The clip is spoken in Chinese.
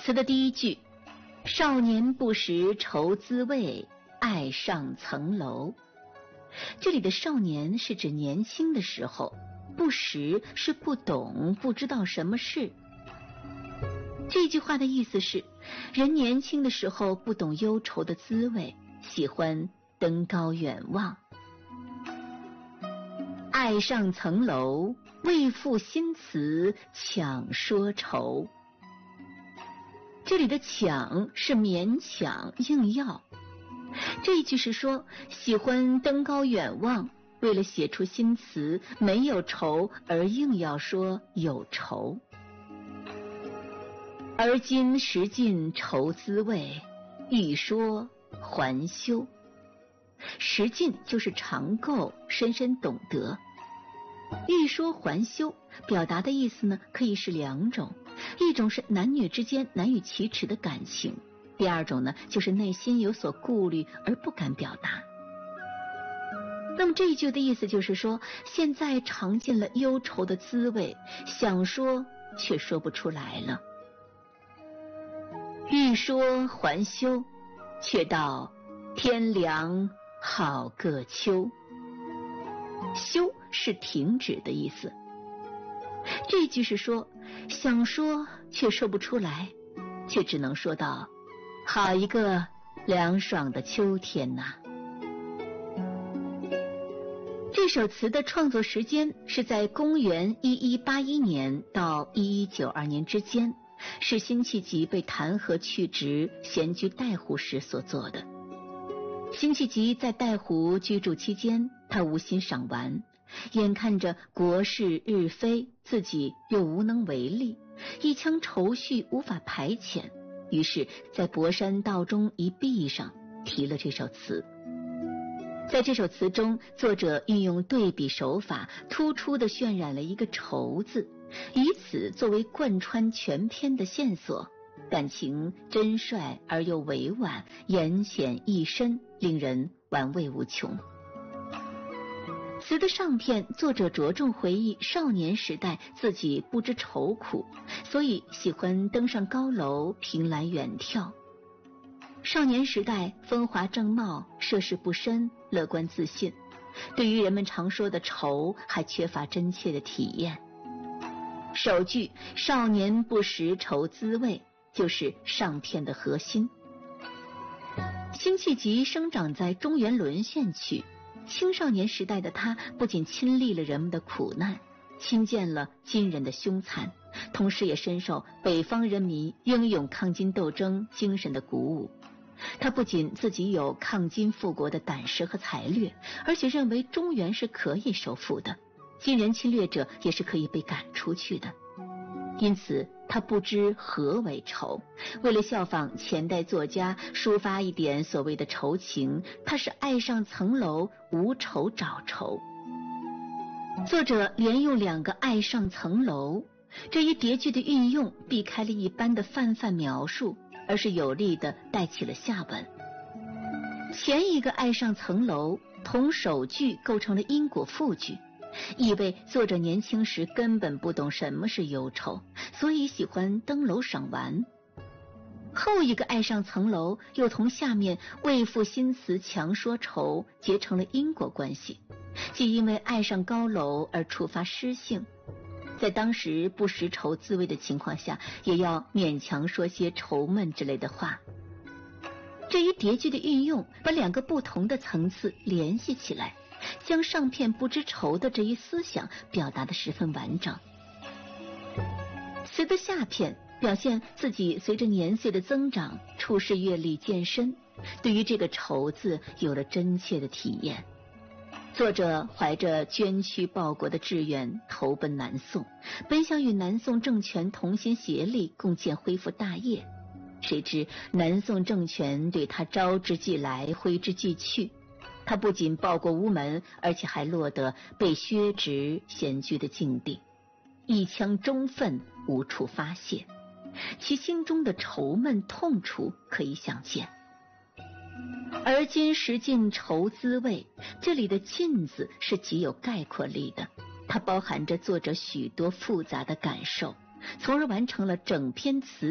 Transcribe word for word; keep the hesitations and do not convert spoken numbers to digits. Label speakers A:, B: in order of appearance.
A: 词的第一句，少年不识愁滋味，爱上层楼。这里的少年是指年轻的时候，不识是不懂，不知道什么事。这句话的意思是，人年轻的时候不懂忧愁的滋味，喜欢登高远望。爱上层楼，为赋新词强说愁。这里的强是勉强硬要，这一句是说喜欢登高远望，为了写出新词没有愁而硬要说有愁。而今识尽愁滋味，欲说还休。识尽就是尝够，深深懂得。欲说还休表达的意思呢，可以是两种，一种是男女之间难以启齿的感情，第二种呢，就是内心有所顾虑而不敢表达。那么这一句的意思就是说，现在尝尽了忧愁的滋味，想说却说不出来了。欲说还休，却道天凉好个秋。休是停止的意思。这句是说，想说却说不出来，却只能说到好一个凉爽的秋天呐、啊。这首词的创作时间是在公元一一八一年到一一九二年之间，是辛弃疾被弹劾去职，闲居带湖时所作的。辛弃疾在带湖居住期间，他无心赏玩，眼看着国事日非，自己又无能为力，一腔愁绪无法排遣，于是在博山道中一壁上题了这首词。在这首词中，作者运用对比手法，突出地渲染了一个愁字，以此作为贯穿全篇的线索，感情真率而又委婉，言浅意深，令人玩味无穷。词的上片，作者着重回忆少年时代自己不知愁苦，所以喜欢登上高楼，凭栏远眺。少年时代风华正茂，涉世不深，乐观自信，对于人们常说的愁还缺乏真切的体验。首句少年不识愁滋味就是上片的核心。辛弃疾生长在中原沦陷区，青少年时代的他不仅亲历了人们的苦难，亲见了金人的凶残，同时也深受北方人民英勇抗金斗争精神的鼓舞。他不仅自己有抗金复国的胆识和才略，而且认为中原是可以收复的，金人侵略者也是可以被赶出去的。因此他不知何为愁，为了效仿前代作家，抒发一点所谓的愁情，他是爱上层楼，无愁找愁。作者连用两个爱上层楼，这一叠句的运用避开了一般的泛泛描述，而是有力地带起了下文。前一个爱上层楼同首句构成了因果复句，意味作者年轻时根本不懂什么是忧愁，所以喜欢登楼赏玩。后一个爱上层楼又同下面为赋新词强说愁结成了因果关系，既因为爱上高楼而触发诗性，在当时不识愁滋味的情况下，也要勉强说些愁闷之类的话。这一叠句的运用把两个不同的层次联系起来，将上片不知愁的这一思想表达得十分完整。词的下片表现自己随着年岁的增长，处世阅历渐深，对于这个愁字有了真切的体验。作者怀着捐躯报国的志愿投奔南宋，本想与南宋政权同心协力，共建恢复大业，谁知南宋政权对他招之即来，挥之即去，他不仅报过无门，而且还落得被削职闲居的境地，一腔忠愤无处发泄，其心中的愁闷痛楚可以想见。而今识尽愁滋味，这里的尽字是极有概括力的，它包含着作者许多复杂的感受，从而完成了整篇词